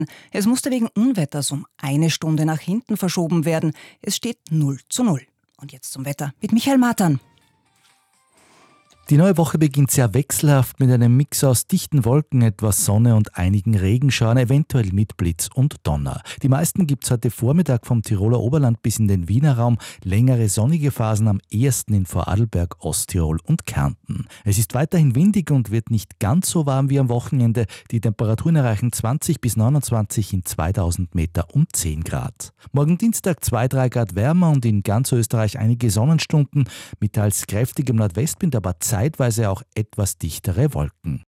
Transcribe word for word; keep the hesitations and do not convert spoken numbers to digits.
Es musste wegen Unwetters um eine Stunde nach hinten verschoben werden. Es steht null zu null. Und jetzt zum Wetter mit Michael Matern. Die neue Woche beginnt sehr wechselhaft mit einem Mix aus dichten Wolken, etwas Sonne und einigen Regenschauern, eventuell mit Blitz und Donner. Die meisten gibt es heute Vormittag vom Tiroler Oberland bis in den Wiener Raum. Längere sonnige Phasen am ehesten in Vorarlberg, Osttirol und Kärnten. Es ist weiterhin windig und wird nicht ganz so warm wie am Wochenende. Die Temperaturen erreichen zwanzig bis neunundzwanzig in zweitausend Meter um zehn Grad. Morgen Dienstag zwei bis drei Grad wärmer und in ganz Österreich einige Sonnenstunden mit teils kräftigem Nordwestwind, aber zeitweise auch etwas dichtere Wolken.